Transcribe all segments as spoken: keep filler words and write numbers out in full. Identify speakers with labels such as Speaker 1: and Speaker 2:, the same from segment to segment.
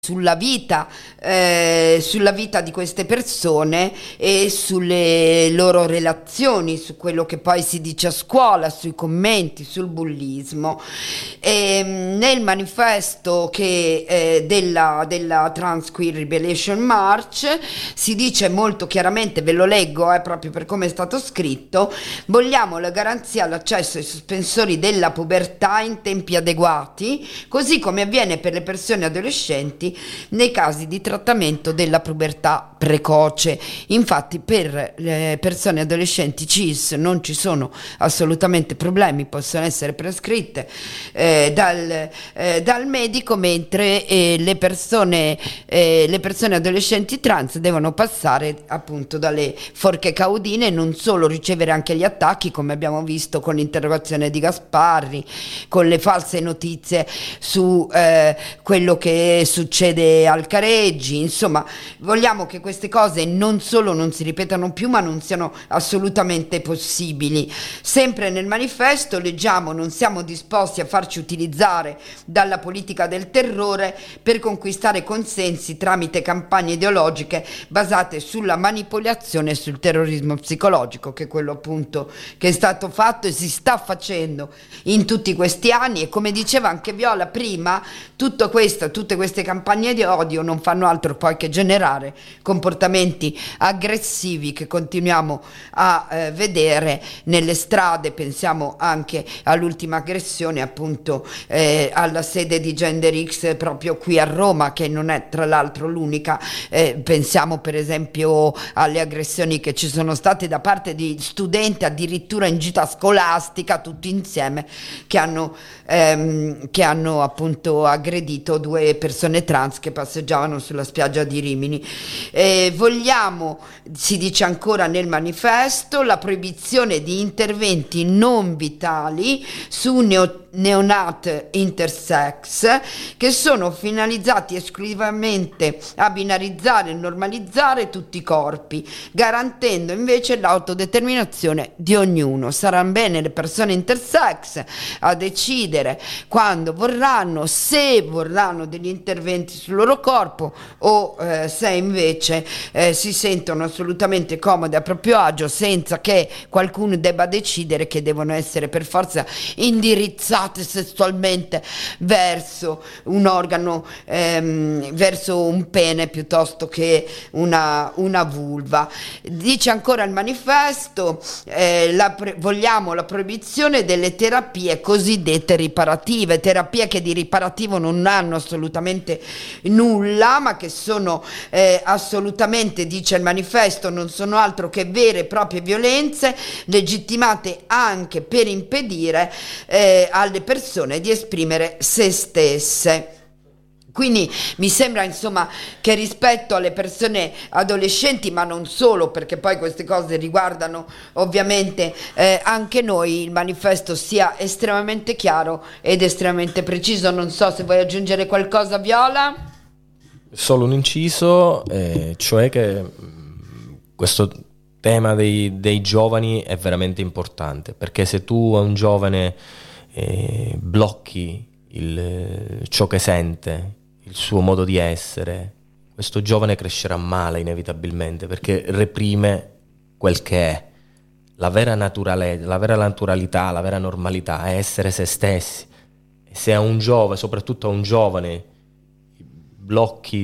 Speaker 1: sulla vita, eh, sulla vita di queste persone e sulle loro relazioni, su quello che poi si dice a scuola, sui commenti, sul bullismo. E, nel manifesto che, eh, della, della Trans Queer Liberation March si dice molto chiaramente, ve lo leggo eh, proprio per come è stato scritto: vogliamo la garanzia all'accesso ai sospensori della pubertà in tempi adeguati, così come avviene per le persone adolescenti nei casi di trattamento della pubertà precoce. Infatti per le persone adolescenti cis non ci sono assolutamente problemi, possono essere prescritte eh, dal, eh, dal medico, mentre eh, le persone eh, le persone adolescenti trans devono passare appunto dalle forche caudine e non solo ricevere anche gli attacchi, come abbiamo visto con l'interrogazione di Gasparri, con le false notizie su eh, quello che succede al Careggi. Insomma, vogliamo che queste cose non solo non si ripetano più, ma non siano assolutamente possibili. Sempre nel manifesto leggiamo: non siamo disposti a farci utilizzare dalla politica del terrore per conquistare consensi tramite campagne ideologiche basate sulla manipolazione e sul terrorismo psicologico, che è quello appunto che è stato fatto e si sta facendo in tutti questi anni. E come diceva anche Viola prima, tutto questo, tutte queste campagne di odio non fanno altro poi che generare comportamenti aggressivi che continuiamo a eh, vedere nelle strade. Pensiamo anche all'ultima aggressione appunto eh, alla sede di Gender X proprio qui a Roma, che non è tra l'altro l'unica. Eh, pensiamo per esempio alle aggressioni che ci sono state da parte di studenti addirittura in gita scolastica tutti insieme, che hanno, ehm, che hanno appunto aggredito due persone trans che passeggiavano sulla spiaggia di Rimini. Eh, vogliamo, si dice ancora nel manifesto, la proibizione di interventi non vitali su neo neonat intersex che sono finalizzati esclusivamente a binarizzare e normalizzare tutti i corpi, garantendo invece l'autodeterminazione di ognuno. Saranno bene le persone intersex a decidere quando vorranno, se vorranno degli interventi sul loro corpo o eh, se invece eh, si sentono assolutamente comodi a proprio agio, senza che qualcuno debba decidere che devono essere per forza indirizzati sessualmente verso un organo, ehm, verso un pene piuttosto che una, una vulva. Dice ancora il manifesto, eh, la pre- vogliamo la proibizione delle terapie cosiddette riparative, terapie che di riparativo non hanno assolutamente nulla, ma che sono eh, assolutamente, dice il manifesto, non sono altro che vere e proprie violenze legittimate anche per impedire eh, alle persone di esprimere se stesse. Quindi mi sembra insomma che rispetto alle persone adolescenti, ma non solo, perché poi queste cose riguardano ovviamente eh, anche noi, il manifesto sia estremamente chiaro ed estremamente preciso. Non so se vuoi aggiungere qualcosa, Viola.
Speaker 2: Solo un inciso, eh, cioè che mh, questo tema dei, dei giovani è veramente importante, perché se tu a un giovane eh, blocchi il, ciò che sente, il suo modo di essere, questo giovane crescerà male inevitabilmente, perché reprime quel che è. La vera naturale, la vera naturalità, la vera normalità è essere se stessi. E se a un giovane, soprattutto a un giovane, blocchi,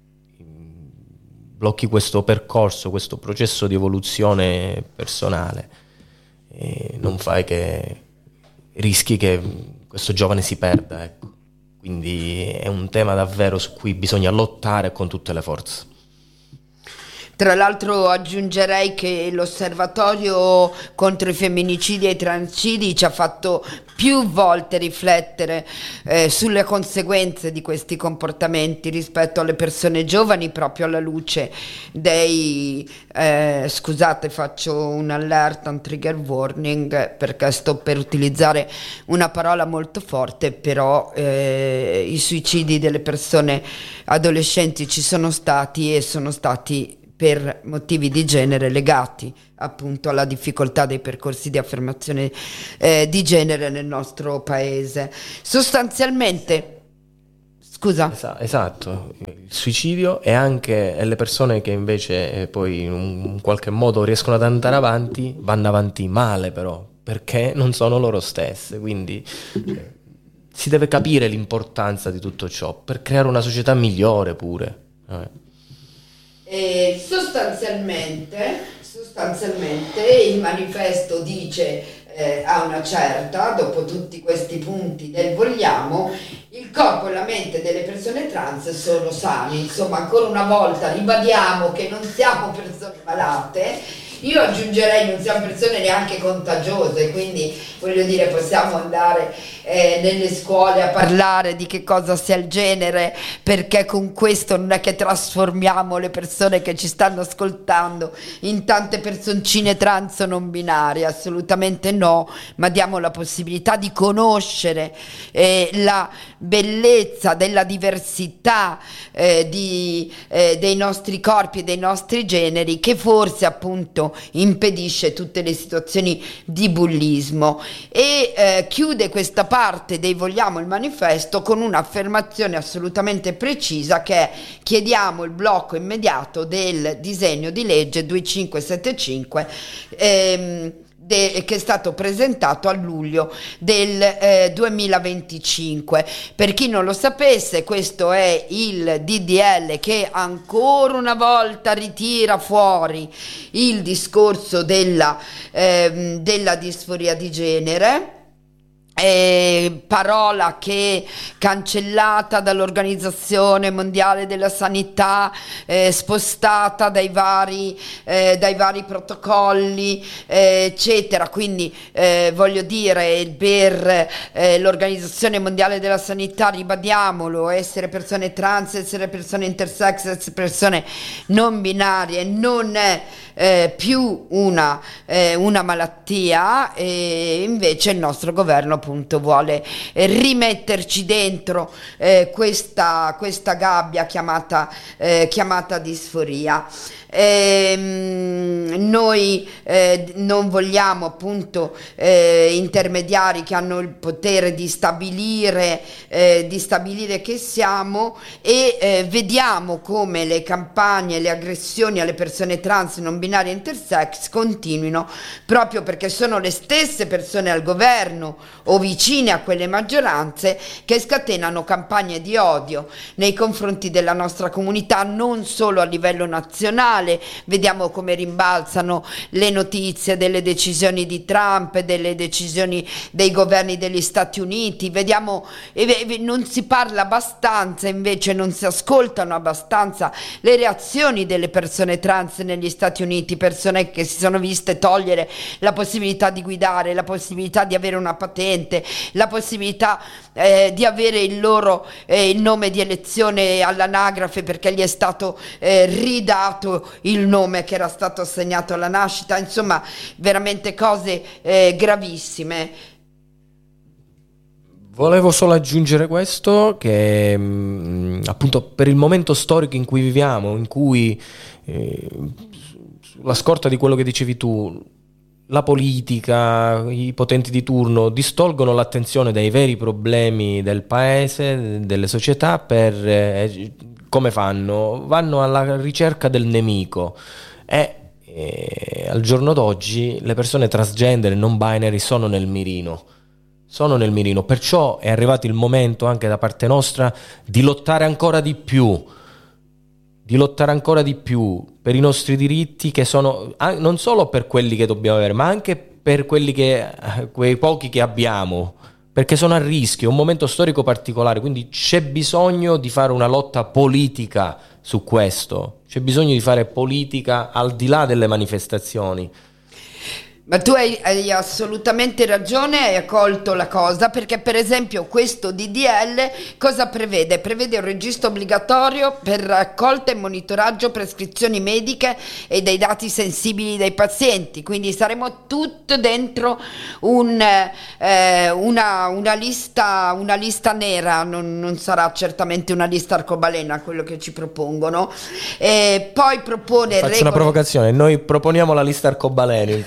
Speaker 2: blocchi questo percorso, questo processo di evoluzione personale, e non fai che rischi che questo giovane si perda, ecco. Quindi è un tema davvero su cui bisogna lottare con tutte le forze.
Speaker 1: Tra l'altro aggiungerei che l'osservatorio contro i femminicidi e i transcidi ci ha fatto più volte riflettere eh, sulle conseguenze di questi comportamenti rispetto alle persone giovani, proprio alla luce dei eh, scusate, faccio un allerta, un trigger warning, perché sto per utilizzare una parola molto forte, però eh, i suicidi delle persone adolescenti ci sono stati e sono stati per motivi di genere legati appunto alla difficoltà dei percorsi di affermazione eh, di genere nel nostro paese. Sostanzialmente Scusa.
Speaker 2: Esa- esatto, il suicidio e anche le persone che invece eh, poi in un qualche modo riescono ad andare avanti, vanno avanti male però, perché non sono loro stesse, quindi eh, si deve capire l'importanza di tutto ciò per creare una società migliore pure. Eh.
Speaker 1: E sostanzialmente, sostanzialmente il manifesto dice eh, a una certa, dopo tutti questi punti del vogliamo, il corpo e la mente delle persone trans sono sani. Insomma, ancora una volta ribadiamo che non siamo persone malate. Io aggiungerei non siamo persone neanche contagiose, quindi voglio dire possiamo andare eh, nelle scuole a parlare di che cosa sia il genere, perché con questo non è che trasformiamo le persone che ci stanno ascoltando in tante personcine trans o non binarie, assolutamente no, ma diamo la possibilità di conoscere eh, la bellezza della diversità eh, di, eh, dei nostri corpi e dei nostri generi, che forse appunto impedisce tutte le situazioni di bullismo. E eh, chiude questa parte dei vogliamo il manifesto con un'affermazione assolutamente precisa, che è: chiediamo il blocco immediato del disegno di legge venticinque settantacinque ehm, De, che è stato presentato a luglio del eh, duemilaventicinque. Per chi non lo sapesse, questo è il D D L che ancora una volta ritira fuori il discorso della, eh, della disforia di genere. Eh, parola che cancellata dall'Organizzazione Mondiale della Sanità, eh, spostata dai vari, eh, dai vari protocolli, eh, eccetera. Quindi eh, voglio dire, per eh, l'Organizzazione Mondiale della Sanità, ribadiamolo, essere persone trans, essere persone intersex, essere persone non binarie non è eh, più una, eh, una malattia, e invece il nostro governo appunto vuole eh, rimetterci dentro eh, questa, questa gabbia chiamata, eh, chiamata disforia. Ehm, noi eh, non vogliamo appunto eh, intermediari che hanno il potere di stabilire, eh, di stabilire che siamo, e eh, vediamo come le campagne, le aggressioni alle persone trans, non binarie e intersex continuino, proprio perché sono le stesse persone al governo o vicine a quelle maggioranze che scatenano campagne di odio nei confronti della nostra comunità, non solo a livello nazionale. Vediamo come rimbalzano le notizie delle decisioni di Trump, delle decisioni dei governi degli Stati Uniti, vediamo, e non si parla abbastanza, invece non si ascoltano abbastanza le reazioni delle persone trans negli Stati Uniti, persone che si sono viste togliere la possibilità di guidare, la possibilità di avere una patente, la possibilità eh, di avere il loro eh, il nome di elezione all'anagrafe, perché gli è stato eh, ridato il nome che era stato assegnato alla nascita. Insomma, veramente cose eh, gravissime.
Speaker 2: Volevo solo aggiungere questo, che mh, appunto per il momento storico in cui viviamo, in cui eh, sulla scorta di quello che dicevi tu, la politica, i potenti di turno distolgono l'attenzione dai veri problemi del paese, delle società, per eh, come fanno? Vanno alla ricerca del nemico, e eh, al giorno d'oggi le persone transgender e non binary sono nel mirino. Sono nel mirino, perciò è arrivato il momento anche da parte nostra di lottare ancora di più, di lottare ancora di più per i nostri diritti, che sono non solo per quelli che dobbiamo avere, ma anche per quelli che, quei pochi che abbiamo, perché sono a rischio, è un momento storico particolare, quindi c'è bisogno di fare una lotta politica su questo, c'è bisogno di fare politica al di là delle manifestazioni.
Speaker 1: Ma tu hai, hai assolutamente ragione, hai colto la cosa, perché per esempio questo D D L cosa prevede? Prevede un registro obbligatorio per raccolta e monitoraggio prescrizioni mediche e dei dati sensibili dei pazienti, quindi saremo tutti dentro un, eh, una, una, lista, una lista nera, non, non sarà certamente una lista arcobalena quello che ci propongono. E poi propone
Speaker 2: Faccio
Speaker 1: regole...
Speaker 2: una provocazione, noi proponiamo la lista arcobaleno invece.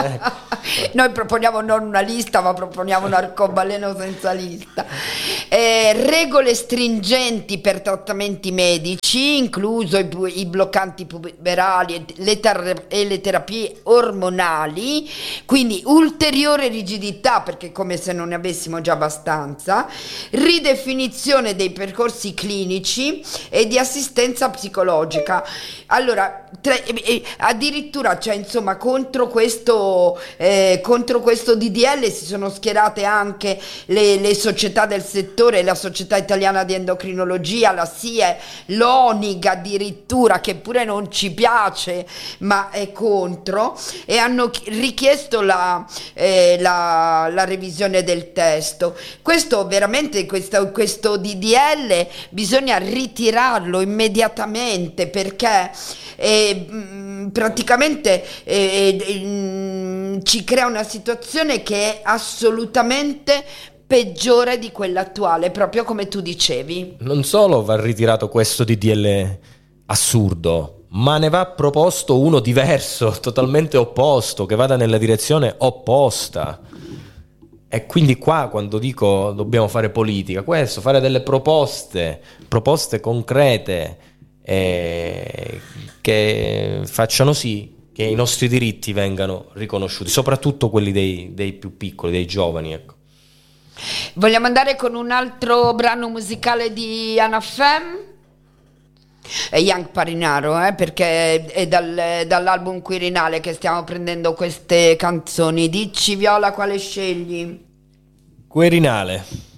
Speaker 1: Noi proponiamo non una lista, ma proponiamo un arcobaleno senza lista. Eh, regole stringenti per trattamenti medici, incluso i, i bloccanti puberali e le, ter- e le terapie ormonali, quindi ulteriore rigidità, perché come se non ne avessimo già abbastanza, ridefinizione dei percorsi clinici e di assistenza psicologica. Allora, tra, eh, addirittura, cioè, insomma, contro questo, eh, contro questo D D L si sono schierate anche le, le società del settore, la Società Italiana di Endocrinologia, la S I E, l'O N I G addirittura, che pure non ci piace, ma è contro, e hanno richiesto la, eh, la, la revisione del testo. Questo veramente, questo, questo D D L bisogna ritirarlo immediatamente, perché eh, praticamente eh, eh, ci crea una situazione che è assolutamente peggiore di quella attuale, proprio come tu dicevi.
Speaker 2: Non solo va ritirato questo D D L assurdo, ma ne va proposto uno diverso, totalmente opposto, che vada nella direzione opposta. E quindi qua, quando dico dobbiamo fare politica, questo, fare delle proposte, proposte concrete, eh, che facciano sì che i nostri diritti vengano riconosciuti, soprattutto quelli dei, dei più piccoli, dei giovani, ecco.
Speaker 1: Vogliamo andare con un altro brano musicale di Anna Fem? È Young Parinaro, eh, perché è dal, dall'album Quirinale che stiamo prendendo queste canzoni. Dici, Viola, quale scegli?
Speaker 2: Quirinale.